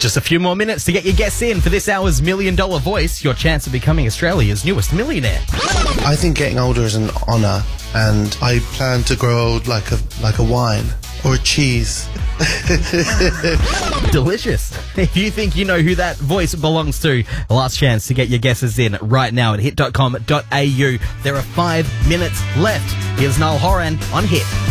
Just a few more minutes to get your guess in for this hour's $1 Million Voice, your chance of becoming Australia's newest millionaire. I think getting older is an honour, and I plan to grow old like a wine or a cheese. Delicious. If you think you know who that voice belongs to, the last chance to get your guesses in right now at hit.com.au. There are 5 minutes left. Here's Niall Horan on Hit.